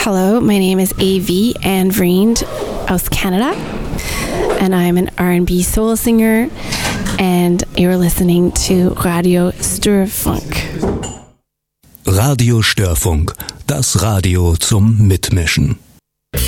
Hello, my name is A.V. Anne Vriend aus Canada, and I'm an R&B soul singer, and you're listening to Radio Störfunk. Radio Störfunk, das Radio zum Mitmischen.